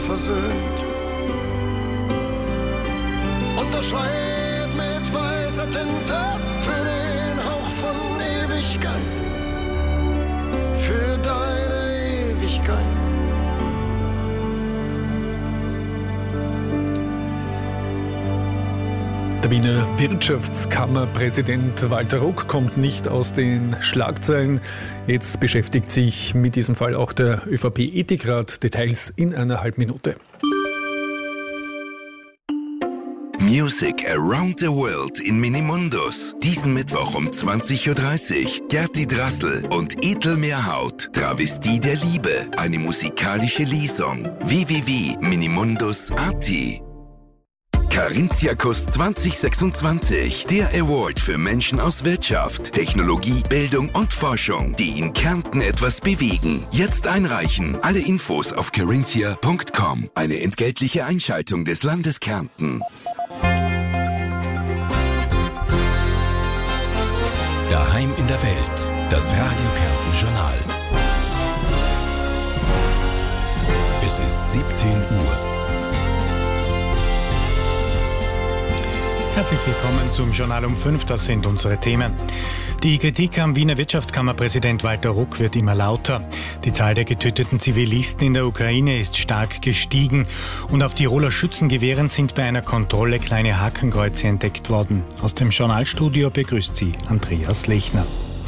versöhnt. Unterschreib mit weißer Tinte für den Hauch von Ewigkeit, für deine Ewigkeit. Der Wiener Wirtschaftskammerpräsident Walter Ruck kommt nicht aus den Schlagzeilen. Jetzt beschäftigt sich mit diesem Fall auch der ÖVP-Ethikrat. Details in einer halben Minute. Music Around the World in Minimundus. Diesen Mittwoch um 20.30 Uhr. Gerti Drassl und Ethel Mehrhaut. Travestie der Liebe. Eine musikalische Lesung. www.minimundus.at. Carinthia-Kuss 2026. Der Award für Menschen aus Wirtschaft, Technologie, Bildung und Forschung, die in Kärnten etwas bewegen. Jetzt einreichen. Alle Infos auf carinthia.com. Eine entgeltliche Einschaltung des Landes Kärnten. Daheim in der Welt. Das Radio Kärnten Journal. Es ist 17 Uhr. Herzlich willkommen zum Journal um 5, das sind unsere Themen. Die Kritik am Wiener Wirtschaftskammerpräsident Walter Ruck wird immer lauter. Die Zahl der getöteten Zivilisten in der Ukraine ist stark gestiegen und auf Tiroler Schützengewehren sind bei einer Kontrolle kleine Hakenkreuze entdeckt worden. Aus dem Journalstudio begrüßt sie Andreas Lechner.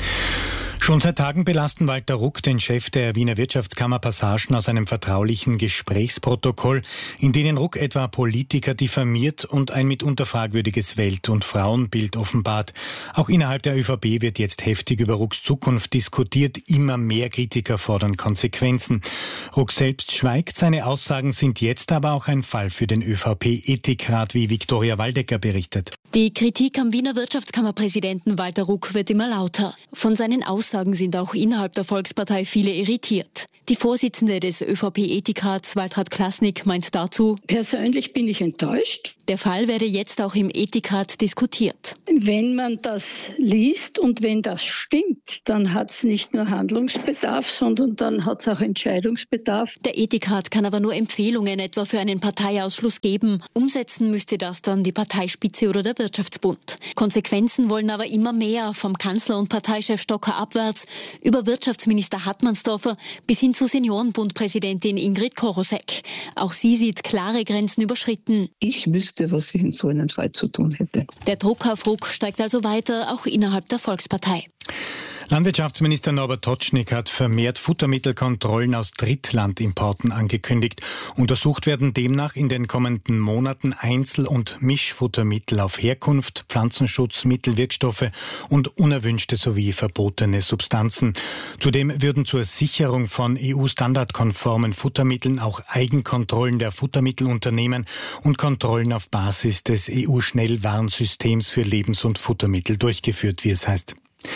Schon seit Tagen belasten Walter Ruck den Chef der Wiener Wirtschaftskammer Passagen aus einem vertraulichen Gesprächsprotokoll, in denen Ruck etwa Politiker diffamiert und ein mitunter fragwürdiges Welt- und Frauenbild offenbart. Auch innerhalb der ÖVP wird jetzt heftig über Rucks Zukunft diskutiert. Immer mehr Kritiker fordern Konsequenzen. Ruck selbst schweigt. Seine Aussagen sind jetzt aber auch ein Fall für den ÖVP-Ethikrat, wie Viktoria Waldecker berichtet. Die Kritik am Wiener Wirtschaftskammerpräsidenten Walter Ruck wird immer lauter. Von seinen Aussagen sind auch innerhalb der Volkspartei viele irritiert. Die Vorsitzende des ÖVP-Ethikrats, Waltraud Klasnik, meint dazu: Persönlich bin ich enttäuscht. Der Fall werde jetzt auch im Ethikrat diskutiert. Wenn man das liest und wenn das stimmt, dann hat es nicht nur Handlungsbedarf, sondern dann hat es auch Entscheidungsbedarf. Der Ethikrat kann aber nur Empfehlungen etwa für einen Parteiausschluss geben. Umsetzen müsste das dann die Parteispitze oder der Wirtschaftsbund. Konsequenzen wollen aber immer mehr, vom Kanzler und Parteichef Stocker abwärts, über Wirtschaftsminister Hartmannsdorfer bis hin zu Seniorenbundpräsidentin Ingrid Korosek. Auch sie sieht klare Grenzen überschritten. Ich wüsste, was ich in so einem Fall zu tun hätte. Der Druck auf Ruck steigt also weiter, auch innerhalb der Volkspartei. Landwirtschaftsminister Norbert Totschnig hat vermehrt Futtermittelkontrollen aus Drittlandimporten angekündigt. Untersucht werden demnach in den kommenden Monaten Einzel- und Mischfuttermittel auf Herkunft, Pflanzenschutz, Mittelwirkstoffe und unerwünschte sowie verbotene Substanzen. Zudem würden zur Sicherung von EU-standardkonformen Futtermitteln auch Eigenkontrollen der Futtermittelunternehmen und Kontrollen auf Basis des EU-Schnellwarnsystems für Lebens- und Futtermittel durchgeführt, wie es heißt.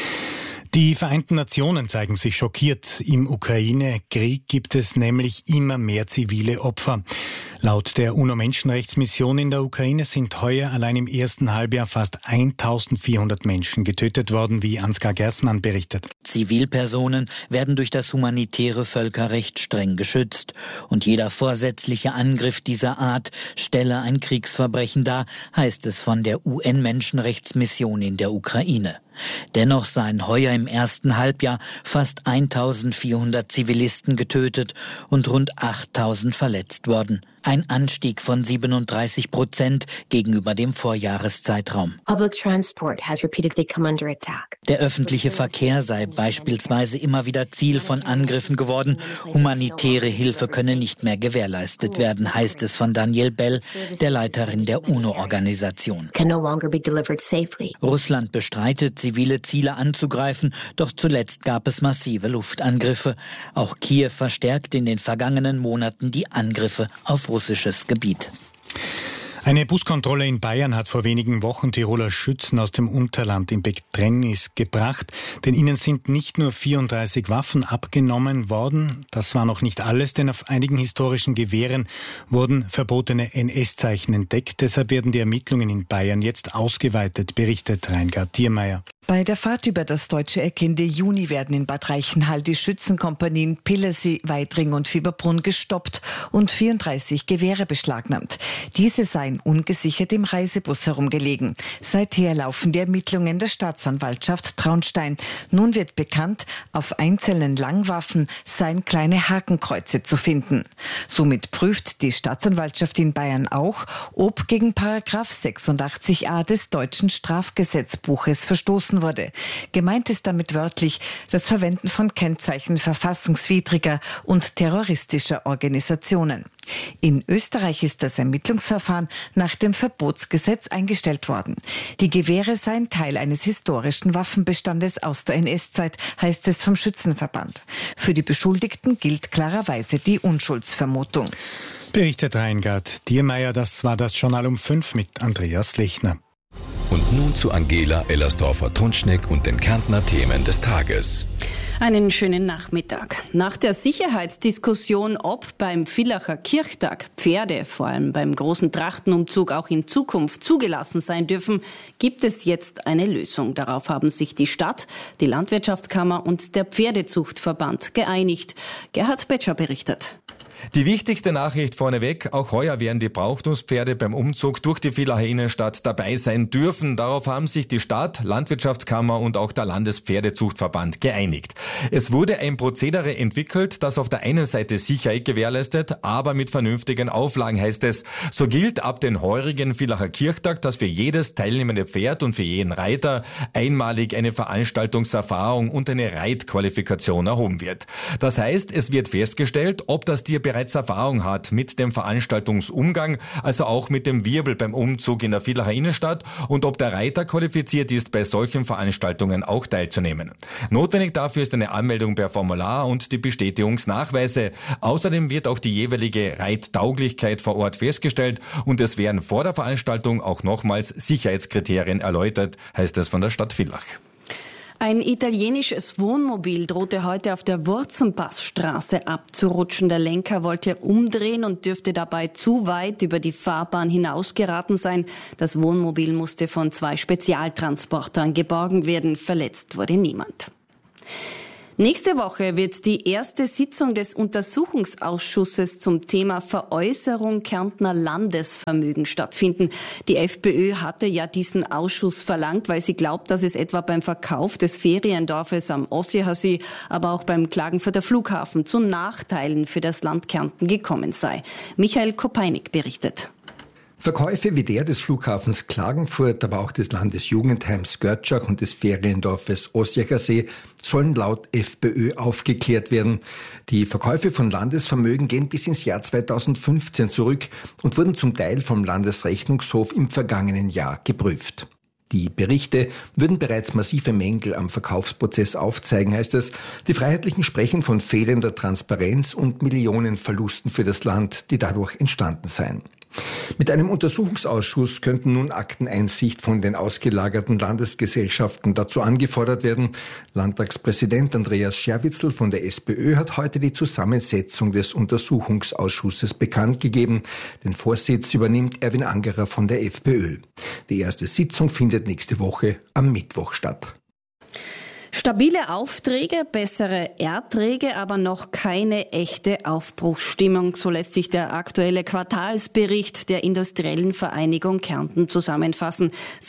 Die Vereinten Nationen zeigen sich schockiert. Im Ukraine-Krieg gibt es nämlich immer mehr zivile Opfer. Laut der UNO-Menschenrechtsmission in der Ukraine sind heuer allein im ersten Halbjahr fast 1400 Menschen getötet worden, wie Ansgar Gersmann berichtet. Zivilpersonen werden durch das humanitäre Völkerrecht streng geschützt. Und jeder vorsätzliche Angriff dieser Art stelle ein Kriegsverbrechen dar, heißt es von der UN-Menschenrechtsmission in der Ukraine. Dennoch seien heuer im ersten Halbjahr fast 1400 Zivilisten getötet und rund 8000 verletzt worden. Ein Anstieg von 37% gegenüber dem Vorjahreszeitraum. Der öffentliche Verkehr sei beispielsweise immer wieder Ziel von Angriffen geworden. Humanitäre Hilfe könne nicht mehr gewährleistet werden, heißt es von Danielle Bell, der Leiterin der UNO-Organisation. Russland bestreitet, zivile Ziele anzugreifen, doch zuletzt gab es massive Luftangriffe. Auch Kiew verstärkt in den vergangenen Monaten die Angriffe auf russisches Gebiet. Eine Buskontrolle in Bayern hat vor wenigen Wochen Tiroler Schützen aus dem Unterland in Bedrängnis gebracht, denn ihnen sind nicht nur 34 Waffen abgenommen worden, das war noch nicht alles, denn auf einigen historischen Gewehren wurden verbotene NS-Zeichen entdeckt, deshalb werden die Ermittlungen in Bayern jetzt ausgeweitet, berichtet Reingard Diermeier. Bei der Fahrt über das deutsche Eckende Juni werden in Bad Reichenhall die Schützenkompanien Pillersee, Weidring und Fieberbrunn gestoppt und 34 Gewehre beschlagnahmt. Diese seien ungesichert im Reisebus herumgelegen. Seither laufen die Ermittlungen der Staatsanwaltschaft Traunstein. Nun wird bekannt, auf einzelnen Langwaffen seien kleine Hakenkreuze zu finden. Somit prüft die Staatsanwaltschaft in Bayern auch, ob gegen Paragraph 86a des deutschen Strafgesetzbuches verstoßen wurde. Gemeint ist damit wörtlich das Verwenden von Kennzeichen verfassungswidriger und terroristischer Organisationen. In Österreich ist das Ermittlungsverfahren nach dem Verbotsgesetz eingestellt worden. Die Gewehre seien Teil eines historischen Waffenbestandes aus der NS-Zeit, heißt es vom Schützenverband. Für die Beschuldigten gilt klarerweise die Unschuldsvermutung. Berichtet Reingard Diermeier, das war das Journal um 5 mit Andreas Lechner. Und nun zu Angela Ellersdorfer-Tunschneck und den Kärntner Themen des Tages. Einen schönen Nachmittag. Nach der Sicherheitsdiskussion, ob beim Villacher Kirchtag Pferde, vor allem beim großen Trachtenumzug, auch in Zukunft zugelassen sein dürfen, gibt es jetzt eine Lösung. Darauf haben sich die Stadt, die Landwirtschaftskammer und der Pferdezuchtverband geeinigt. Gerhard Betscher berichtet. Die wichtigste Nachricht vorneweg, auch heuer werden die Brauchtumspferde beim Umzug durch die Villacher Innenstadt dabei sein dürfen. Darauf haben sich die Stadt, Landwirtschaftskammer und auch der Landespferdezuchtverband geeinigt. Es wurde ein Prozedere entwickelt, das auf der einen Seite Sicherheit gewährleistet, aber mit vernünftigen Auflagen, heißt es. So gilt ab den heurigen Villacher Kirchtag, dass für jedes teilnehmende Pferd und für jeden Reiter einmalig eine Veranstaltungserfahrung und eine Reitqualifikation erhoben wird. Das heißt, es wird festgestellt, ob das Tier bereits Erfahrung hat mit dem Veranstaltungsumgang, also auch mit dem Wirbel beim Umzug in der Villacher Innenstadt und ob der Reiter qualifiziert ist, bei solchen Veranstaltungen auch teilzunehmen. Notwendig dafür ist eine Anmeldung per Formular und die Bestätigungsnachweise. Außerdem wird auch die jeweilige Reittauglichkeit vor Ort festgestellt und es werden vor der Veranstaltung auch nochmals Sicherheitskriterien erläutert, heißt es von der Stadt Villach. Ein italienisches Wohnmobil drohte heute auf der Wurzenpassstraße abzurutschen. Der Lenker wollte umdrehen und dürfte dabei zu weit über die Fahrbahn hinausgeraten sein. Das Wohnmobil musste von 2 Spezialtransportern geborgen werden. Verletzt wurde niemand. Nächste Woche wird die erste Sitzung des Untersuchungsausschusses zum Thema Veräußerung Kärntner Landesvermögen stattfinden. Die FPÖ hatte ja diesen Ausschuss verlangt, weil sie glaubt, dass es etwa beim Verkauf des Feriendorfes am Ossiacher, aber auch beim Klagenfurter Flughafen zu Nachteilen für das Land Kärnten gekommen sei. Michael Kopeinik berichtet. Verkäufe wie der des Flughafens Klagenfurt, aber auch des Landesjugendheims Görtschach und des Feriendorfes Ossiacher sollen laut FPÖ aufgeklärt werden. Die Verkäufe von Landesvermögen gehen bis ins Jahr 2015 zurück und wurden zum Teil vom Landesrechnungshof im vergangenen Jahr geprüft. Die Berichte würden bereits massive Mängel am Verkaufsprozess aufzeigen, heißt es. Die Freiheitlichen sprechen von fehlender Transparenz und Millionenverlusten für das Land, die dadurch entstanden seien. Mit einem Untersuchungsausschuss könnten nun Akteneinsicht von den ausgelagerten Landesgesellschaften dazu angefordert werden. Landtagspräsident Andreas Scherwitzel von der SPÖ hat heute die Zusammensetzung des Untersuchungsausschusses bekannt gegeben. Den Vorsitz übernimmt Erwin Angerer von der FPÖ. Die erste Sitzung findet nächste Woche am Mittwoch statt. Stabile Aufträge, bessere Erträge, aber noch keine echte Aufbruchsstimmung. So lässt sich der aktuelle Quartalsbericht der Industriellen Vereinigung Kärnten zusammenfassen.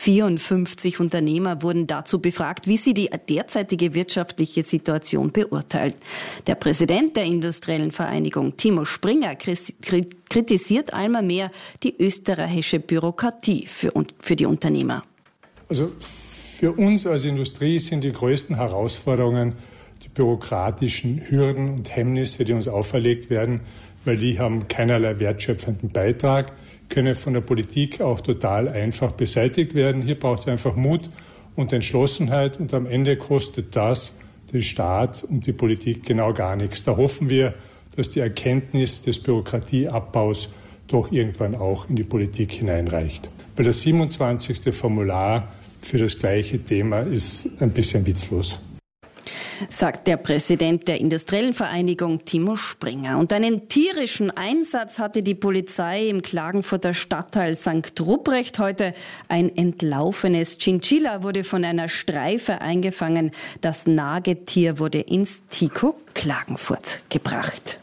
54 Unternehmer wurden dazu befragt, wie sie die derzeitige wirtschaftliche Situation beurteilen. Der Präsident der Industriellen Vereinigung, Timo Springer, kritisiert einmal mehr die österreichische Bürokratie für die Unternehmer. Also für uns als Industrie sind die größten Herausforderungen die bürokratischen Hürden und Hemmnisse, die uns auferlegt werden, weil die haben keinerlei wertschöpfenden Beitrag, können von der Politik auch total einfach beseitigt werden. Hier braucht es einfach Mut und Entschlossenheit und am Ende kostet das den Staat und die Politik genau gar nichts. Da hoffen wir, dass die Erkenntnis des Bürokratieabbaus doch irgendwann auch in die Politik hineinreicht. Weil das 27. Formular für das gleiche Thema ist ein bisschen witzlos, sagt der Präsident der Industriellen Vereinigung Timo Springer. Und einen tierischen Einsatz hatte die Polizei im Klagenfurter Stadtteil St. Ruprecht heute. Ein entlaufenes Chinchilla wurde von einer Streife eingefangen. Das Nagetier wurde ins Tico Klagenfurt gebracht.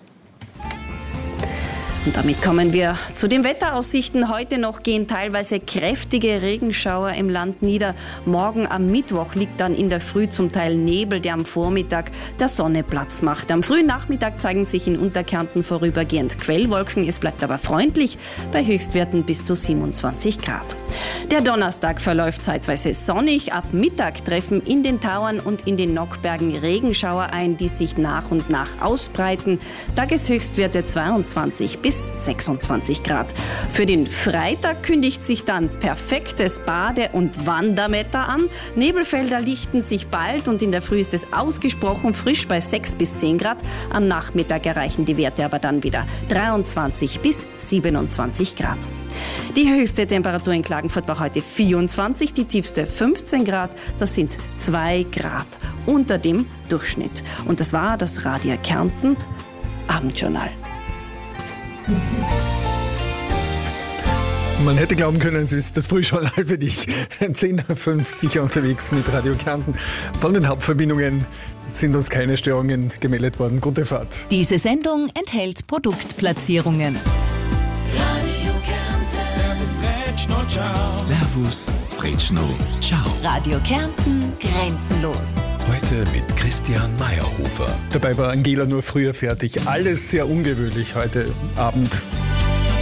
Und damit kommen wir zu den Wetteraussichten. Heute noch gehen teilweise kräftige Regenschauer im Land nieder. Morgen am Mittwoch liegt dann in der Früh zum Teil Nebel, der am Vormittag der Sonne Platz macht. Am frühen Nachmittag zeigen sich in Unterkärnten vorübergehend Quellwolken. Es bleibt aber freundlich bei Höchstwerten bis zu 27 Grad. Der Donnerstag verläuft zeitweise sonnig. Ab Mittag treffen in den Tauern und in den Nockbergen Regenschauer ein, die sich nach und nach ausbreiten. Tageshöchstwerte 22 bis 26 Grad. Für den Freitag kündigt sich dann perfektes Bade- und Wanderwetter an. Nebelfelder lichten sich bald und in der Früh ist es ausgesprochen frisch bei 6 bis 10 Grad. Am Nachmittag erreichen die Werte aber dann wieder 23 bis 27 Grad. Die höchste Temperatur in Klagenfurt war heute 24, die tiefste 15 Grad. Das sind 2 Grad unter dem Durchschnitt. Und das war das Radio Kärnten Abendjournal. Man hätte glauben können, es ist das Frühjournal für dich. 10:05 sicher unterwegs mit Radio Kärnten. Von den Hauptverbindungen sind uns keine Störungen gemeldet worden. Gute Fahrt. Diese Sendung enthält Produktplatzierungen. Radio Kärnten. Servus, Rätschno, ciao. Servus, Rätschno, ciao. Radio Kärnten, grenzenlos. Heute mit Christian Meyerhofer. Dabei war Angela nur früher fertig. Alles sehr ungewöhnlich heute Abend.